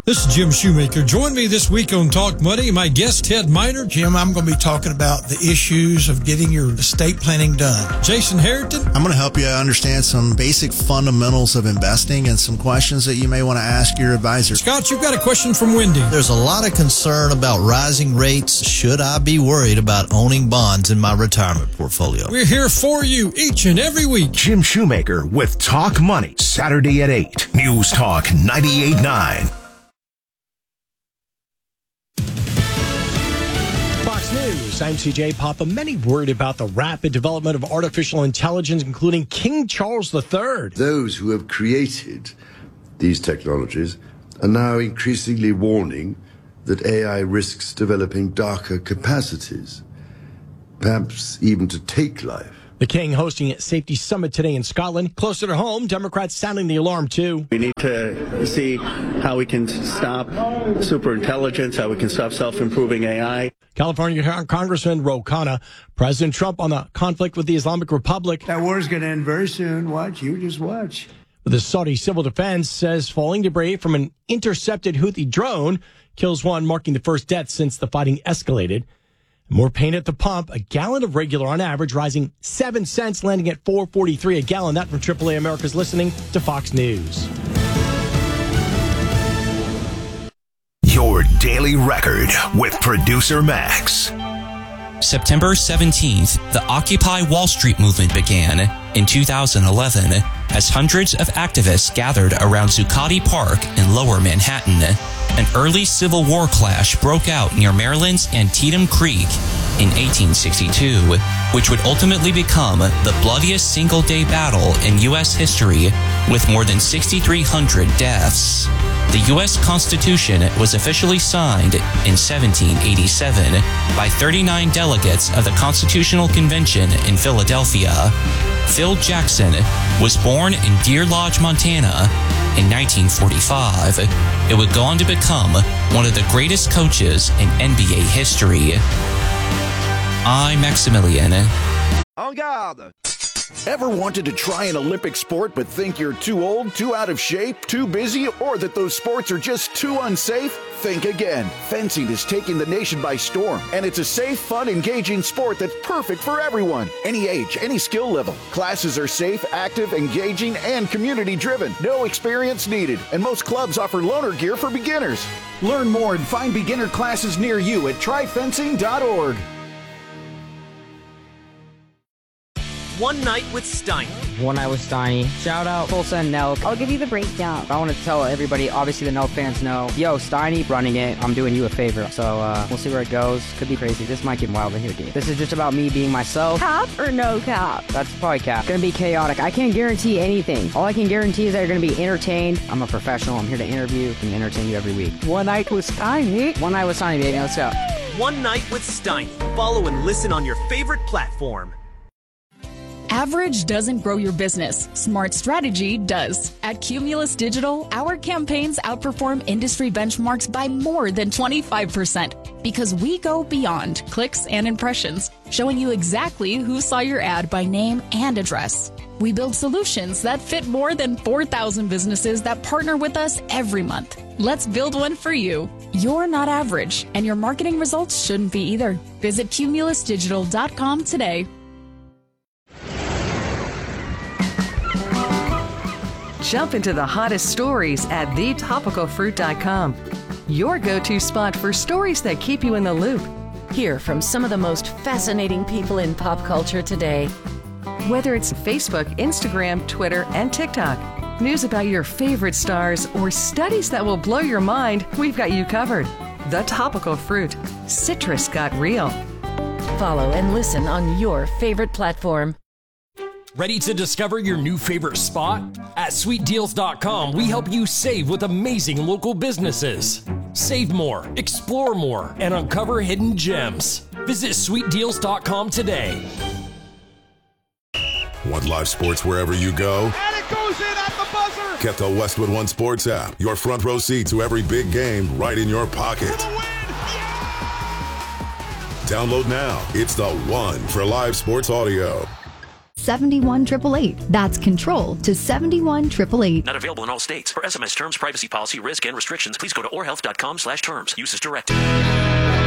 This is Jim Shoemaker. Join me this week on Talk Money. My guest, Ted Miner. Jim, I'm going to be talking about the issues of getting your estate planning done. Jason Harrington. I'm going to help you understand some basic fundamentals of investing and some questions that you may want to ask your advisor. Scott, you've got a question from Wendy. There's a lot of concern about rising rates. Should I be worried about owning bonds in my retirement portfolio? We're here for you each and every week. Jim Shoemaker with Talk Money, Saturday at 8. News Talk 98.9. News. I'm CJ Papa. Many worried about the rapid development of artificial intelligence, including King Charles III. Those who have created these technologies are now increasingly warning that AI risks developing darker capacities, perhaps even to take life. The King hosting a safety summit today in Scotland. Closer to home, Democrats sounding the alarm, too. We need to see how we can stop superintelligence, how we can stop self-improving AI. California Congressman Ro Khanna, President Trump on the conflict with the Islamic Republic. That war's going to end very soon. Watch. You just watch. The Saudi civil defense says falling debris from an intercepted Houthi drone kills one, marking the first death since the fighting escalated. More pain at the pump. A gallon of regular on average rising 7 cents, landing at $4.43 a gallon. That from AAA America's listening to Fox News. Your daily record with producer Max. September 17th, the Occupy Wall Street movement began in 2011 as hundreds of activists gathered around Zuccotti Park in Lower Manhattan. An early Civil War clash broke out near Maryland's Antietam Creek in 1862, which would ultimately become the bloodiest single-day battle in U.S. history with more than 6,300 deaths. The U.S. Constitution was officially signed in 1787 by 39 delegates of the Constitutional Convention in Philadelphia. Phil Jackson was born in Deer Lodge, Montana in 1945. It would go on to become one of the greatest coaches in NBA history. I'm Maximilian. En garde! Ever wanted to try an Olympic sport but think you're too old, too out of shape, too busy, or that those sports are just too unsafe? Think again. Fencing is taking the nation by storm, and it's a safe, fun, engaging sport that's perfect for everyone. Any age, any skill level. Classes are safe, active, engaging, and community-driven. No experience needed, and most clubs offer loaner gear for beginners. Learn more and find beginner classes near you at tryfencing.org. One Night with Steiny. One Night with Steiny. Shout out Tulsa and Nelk. I'll give you the breakdown. I want to tell everybody, obviously the Nelk fans know, yo, Steiny running it. I'm doing you a favor. So we'll see where it goes. Could be crazy. This might get wild in here, dude. This is just about me being myself. Cap or no cap? That's probably cap. It's going to be chaotic. I can't guarantee anything. All I can guarantee is that you're going to be entertained. I'm a professional. I'm here to interview and entertain you every week. One Night with Steiny. One Night with Steiny, baby. Let's go. One Night with Steiny. Follow and listen on your favorite platform. Average doesn't grow your business. Smart strategy does. At Cumulus Digital, our campaigns outperform industry benchmarks by more than 25% because we go beyond clicks and impressions, showing you exactly who saw your ad by name and address. We build solutions that fit more than 4,000 businesses that partner with us every month. Let's build one for you. You're not average, and your marketing results shouldn't be either. Visit cumulusdigital.com today. Jump into the hottest stories at thetopicalfruit.com. Your go-to spot for stories that keep you in the loop. Hear from some of the most fascinating people in pop culture today. Whether it's Facebook, Instagram, Twitter, and TikTok, news about your favorite stars, or studies that will blow your mind, we've got you covered. The Topical Fruit. Citrus got real. Follow and listen on your favorite platform. Ready to discover your new favorite spot? At sweetdeals.com, we help you save with amazing local businesses. Save more, explore more, and uncover hidden gems. Visit sweetdeals.com today. Want live sports wherever you go? And it goes in at the buzzer! Get the Westwood One Sports app. Your front row seat to every big game right in your pocket. Download now. It's the one for live sports audio. 71888. That's control to 71888. Not available in all states. For SMS terms, privacy policy, risk, and restrictions, please go to orhealth.com/terms. Use as directed.